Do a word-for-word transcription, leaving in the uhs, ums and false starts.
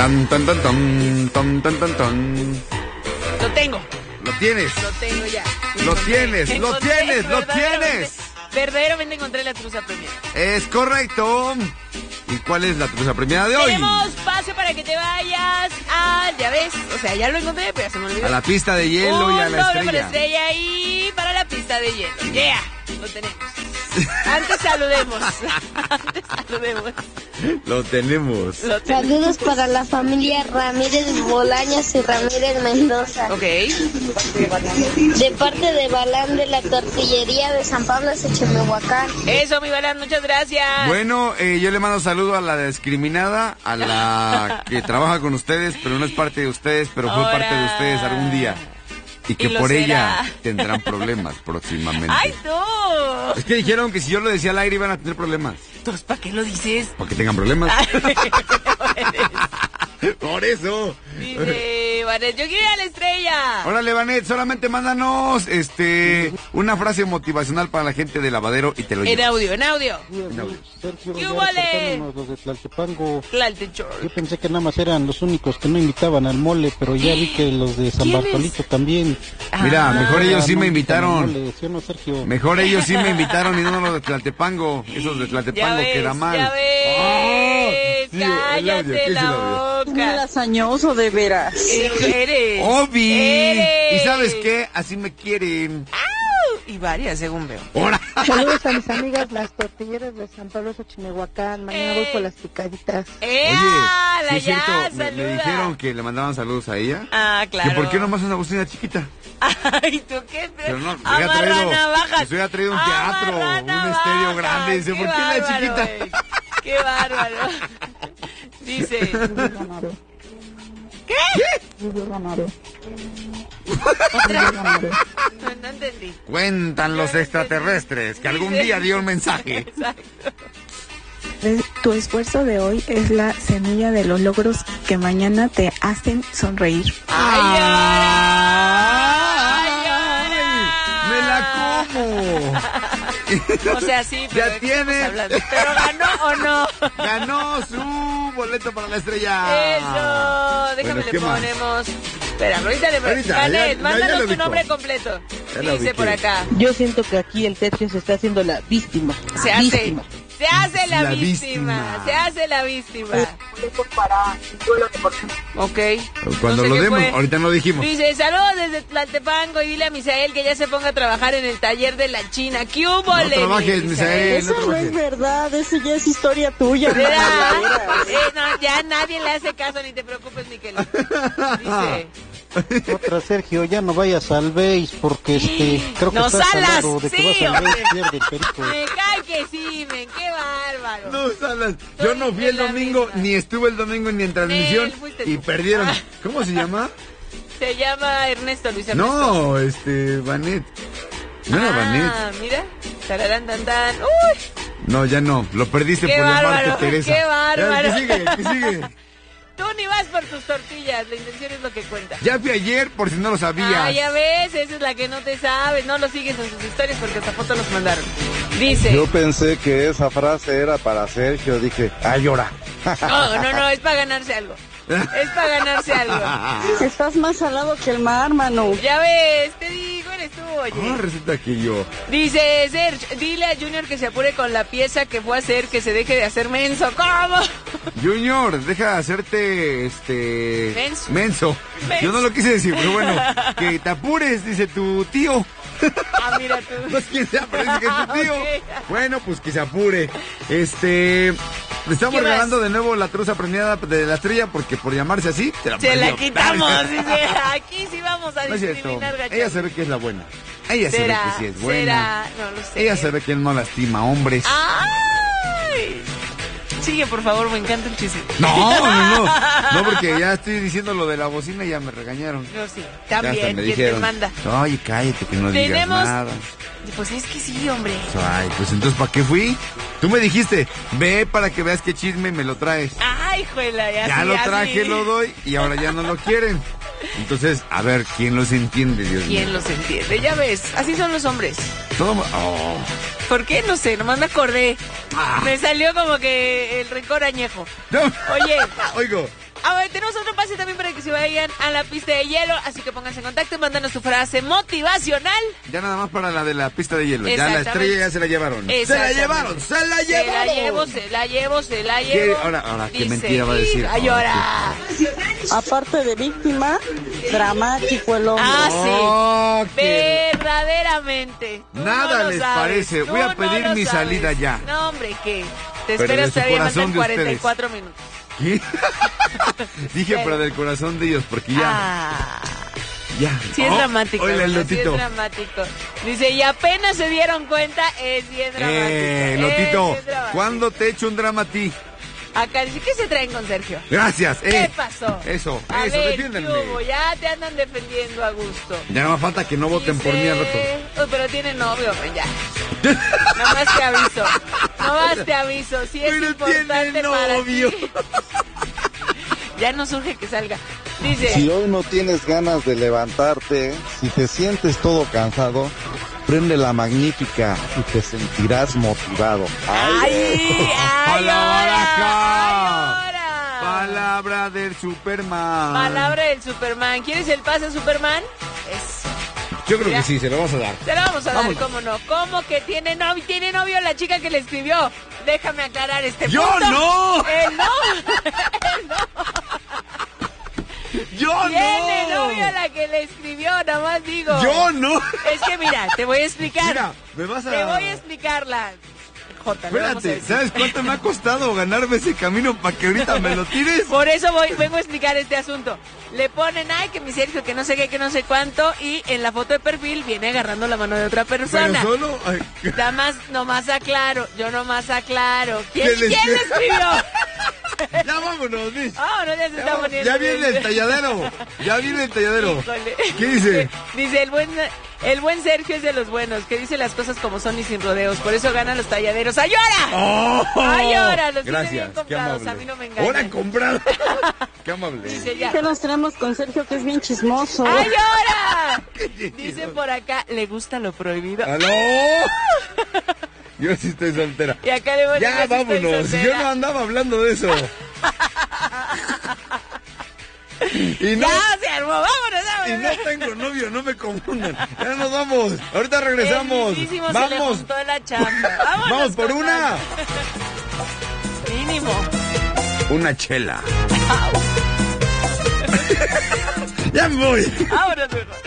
Tan, tan, tan, tan, tan, tan, tan, tan. Lo tengo. Lo tienes. Lo tengo ya. Lo Encontré, tienes, lo encontré, tienes, lo verdaderamente- tienes. Verdaderamente encontré la truza premiada. Es correcto. ¿Y cuál es la truza premiada de hoy? Tenemos pase para que te vayas a, ya ves, o sea, ya lo encontré, pero ya se me olvidó. A la pista de hielo Un y a la doble para estrella. estrella y para la pista de hielo. Yeah, lo tenemos. Antes saludemos. Antes saludemos. Lo tenemos. Lo tenemos. Saludos para la familia Ramírez Bolaños y Ramírez Mendoza. Ok. De parte de Balán de la tortillería de San Pablo Xochimehuacán. Eso, mi Balán, muchas gracias. Bueno, eh, yo le mando saludo a la discriminada, a la que trabaja con ustedes, pero no es parte de ustedes, pero fue Ahora. parte de ustedes algún día. Y que Y lo por será. ella tendrán problemas próximamente. ¡Ay, no! Es que dijeron que si yo lo decía al aire iban a tener problemas. Entonces, ¿para qué lo dices? Para que tengan problemas. Por eso. Dice, Vanet, yo quiero ir a la estrella. Órale, Vanet, solamente mándanos este una frase motivacional para la gente de Lavadero y te lo En llevas. audio, en audio. Sergio, ¿Qué ya vale? reportándonos los de Tlaltepango. Tlaltechor. Yo pensé que nada más eran los únicos que no invitaban al mole, pero ya vi que los de San ¿Quiénes? Bartolito también. Mira, Ah, mejor ellos sí no me invitan al invitaron. mole, ¿sí o no, Sergio? Mejor ellos sí me invitaron y no los de Tlaltepango. Esos de Ya Tlaltepango ves, queda mal. ya ves. Ah, sí, el audio, Cállate ¿qué es el la audio? boca. Lasañoso, de veras. Eres. Obi. Eres. ¿Y sabes qué? Así me quieren. Y varias, según veo. ¡Hora! Saludos a mis amigas las tortilleras de San Pablo Xochimehuacán. Mañana voy por las picaditas. ¡Eh! Oye, la ¿sí es ya, cierto? Me, me saluda. dijeron que le mandaban saludos a ella. Ah, claro. ¿Que por qué nomás una bocina chiquita? Ay, ¿tú qué? Pero no, pues había Amarra traído, navajas. pues había traído un teatro, Amarra un navajas. estéreo grande. Dice, ¿por qué la bárbaro, chiquita? güey. ¡Qué bárbaro! Dice... ¿Qué? ¿Otra? No, no entendí. Cuentan los extraterrestres que algún Dice- día dio un mensaje. Exacto. Tu esfuerzo de hoy es la semilla de los logros que mañana te hacen sonreír. ¡Ay, ¡Ay! ay, ¡Me la como! O sea, sí, pero Ya ¿de qué tiene. estamos hablando? ¿Pero ganó o no? Ganó su boleto para la estrella. Eso, déjame Bueno, le ¿qué más? ponemos. Espera, ahorita le Ahorita, Vanet, ya- ya- ya mándanos lo tu ubico. nombre completo. Ya lo Dice ubiqué. por acá. Yo siento que aquí el Tetris se está haciendo la víctima. Se hace, Víctima. se hace la, La víctima, víctima. se hace la víctima. Ok. Cuando No sé lo qué demos, fue. ahorita no dijimos. Dice, saludos desde Tlaltepango y dile a Misael que ya se ponga a trabajar en el taller de la China. ¿Qué hubo, No trabajes, Misael. Eso no es verdad, eso ya es historia tuya. ¿Verdad? mamá. Eh, no, ya nadie le hace caso, ni te preocupes, Miquel. Dice, Otra, Sergio, ya no vayas al Beis porque este, creo que No estás salas, salado de que sí, vas al hombre. Beis, pierde el perico. me cae que sí, men, qué bárbaro. No, Salas, yo no fui el en la domingo, misma. ni estuve el domingo ni en transmisión Nel, fuiste y tú. perdieron. Ah. ¿Cómo se llama? Se llama Ernesto, Luis Ernesto. No, este, Vanet. No era Ah, Vanet. mira, tararán, tan, tan. Uy, No, ya no, lo perdiste Qué por llamarte bárbaro, Teresa. qué bárbaro. Ya, ¿qué sigue? ¿Qué sigue? tú ni vas por tus tortillas, la intención es lo que cuenta. Ya fui ayer, por si no lo sabías. Ah, ya ves, esa es la que no te sabes, no lo sigues en sus historias porque hasta foto nos mandaron. Dice, Yo pensé que esa frase era para Sergio, dije, ay, llora. no, no, no, es para ganarse algo. Es para ganarse algo. Estás más salado que el mar, mano. Ya ves, te digo, eres tú, Ah, oye. resulta que yo. Dice Serge, dile a Junior que se apure con la pieza que fue a hacer, que se deje de hacer menso. ¿Cómo? Junior, deja de hacerte, este... Menso. Menso. Menso. Yo no lo quise decir, pero bueno, que te apures, dice tu tío. Ah, mira tú. No es quien sea, pero dice que es tu tío. Ok. Bueno, pues que se apure. Este... Le estamos ¿Qué más? regalando de nuevo la truza premiada de la estrella porque por llamarse así, te la Se la perdió. quitamos, dice. Aquí sí vamos a No es cierto. discriminar, gacho. Ella se ve que es la buena. Ella se ve ¿Será? que sí es buena. ¿Será? No lo sé. Ella se ve que no lastima hombres. ¡Ay! Sigue, por favor, me encanta el chisme. No, no, no. No, porque ya estoy diciendo lo de la bocina y ya me regañaron. No, sí. Ya hasta También, me ¿quién te dijeron, manda? Oye, cállate que no digas Tenemos- nada. Pues es que sí, hombre. Ay, pues entonces, ¿para qué fui? Tú me dijiste, ve para que veas qué chisme y me lo traes. Ay, juela, ya Ya sí, lo así. traje, lo doy y ahora ya no lo quieren. Entonces, a ver, ¿quién los entiende, Dios mío? ¿Quién los entiende? Ya ves, así son los hombres. Todo... Oh. ¿Por qué? No sé, nomás me acordé. Ah. Me salió como que el rencor añejo. No. Oye, Oigo, A ver, tenemos otro pase también para que se vayan a la pista de hielo, así que pónganse en contacto y mándanos tu frase motivacional. Ya nada más para la de la pista de hielo. Ya la estrella ya se la llevaron. Se la llevaron, se la llevaron. Se la llevo, se la llevo, se la llevo. ¿Qué? Ahora, ahora, ¿qué Dice, mentira va a decir? ¡Ay, ahora! Aparte de víctima, dramático el hombre. Ah, sí. Oh, qué- Verdaderamente. Tú Nada no lo les sabes, parece. tú Voy a no pedir lo mi sabes. salida ya. No, hombre, ¿qué? Te Pero esperas de su todavía más corazón en de cuarenta y cuatro minutos. ¿Qué? Dije, ¿Qué? pero del corazón de ellos, porque ya, Ah, ya. sí es Oh, dramático. Oye, el hermano, sí es Lotito. dramático. Dice, y apenas se dieron cuenta, es bien dramático. Eh, es Lotito, bien dramático. ¿cuándo te echo un drama a ti? Acá dice, ¿qué se traen con Sergio? Gracias, ¿Qué eh. pasó? Eso, A eso, ver, defiéndanme. ¿qué hubo? Ya te andan defendiendo a gusto. Ya no me falta que no voten por mí al rato. Uy, pero tiene novio, hombre, ya. Nomás te aviso. Nomás te aviso. Si es Pero importante tiene para novio. ti. Ya no surge que salga. Dice, Si hoy no tienes ganas de levantarte, si te sientes todo cansado, prende la magnífica y te sentirás motivado. ¡ay! ¡Ay, Palabra acá. ahora! Palabra del Superman. Palabra del Superman. ¿Quieres el pase, Superman? Es... Yo creo Mira. que sí, se lo vamos a dar. Se lo vamos a Vamos. dar, ¿cómo no? ¿Cómo que tiene novio? ¿Tiene novio la chica que le escribió? Déjame aclarar este ¡Yo punto. no! ¡Él no! ¡Él no! ¡Yo Tiene no! novio la que le escribió, nada más digo. ¡Yo no! Es que mira, te voy a explicar. Mira, me vas a... Te voy a explicarla. Jota, le vamos a Espérate, decir. ¿sabes cuánto me ha costado ganarme ese camino para que ahorita me lo tires? Por eso voy, vengo a explicar este asunto. Le ponen, ay, que mi Sergio, que no sé qué, que no sé cuánto, y en la foto de perfil viene agarrando la mano de otra persona. Pero solo... ay, Nada más, nomás aclaro, yo nomás aclaro. ¿Quién, ¿Qué le ¿quién le escribió? ya vámonos, Miss. Vámonos, ya se Ya, está vamos, poniendo ya viene bien. el talladero. Ya viene el talladero. Híjole. ¿Qué dice? Dice, el buen, el buen Sergio es de los buenos, que dice las cosas como son y sin rodeos. Por eso ganan los talladeros. ¡Ay, ahora! ¡Oh! ¡Ay, ahora! Los tiene Gracias, bien qué comprados, amable. a mí no me engañan. ¡Ahora comprado! ¡Qué amable! Dice ya. ¿Qué nos tenemos con Sergio que es bien chismoso? ¡Ay, ahora! Dicen por acá, le gusta lo prohibido. ¡Aló! Yo sí estoy soltera. Y acá le voy a Ya, decir, "Sí estoy vámonos. soltera". Yo no andaba hablando de eso. Y no, Ya se armó, vámonos, y vámonos. no tengo novio, no me confundan. Ya nos vamos. Ahorita regresamos. El mismísimo se le Vamos. juntó la chamba. Vámonos, Vamos por compadre. una. Mínimo. Una chela. Ya me voy. Vámonos, mejor.